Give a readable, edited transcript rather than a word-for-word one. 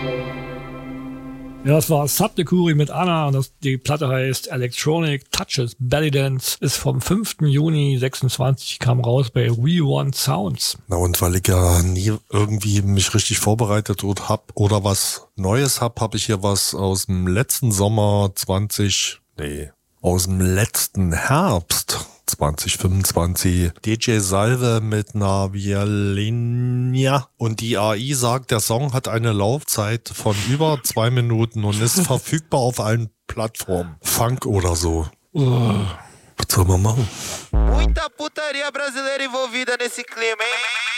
Ja, das war Subdekuri mit Anna und die Platte heißt Electronic Touches Belly Dance, ist vom 5. Juni 26, kam raus bei We Want Sounds. Na und weil ich ja nie irgendwie mich richtig vorbereitet oder was Neues habe ich hier was aus dem letzten Sommer aus dem letzten Herbst 2025. DJ Salve mit einer Violina. Und die AI sagt, der Song hat eine Laufzeit von über 2 Minuten und ist verfügbar auf allen Plattformen. Funk oder so. Was soll man machen? Muita putaria brasileira envolvida nesse clima, hein?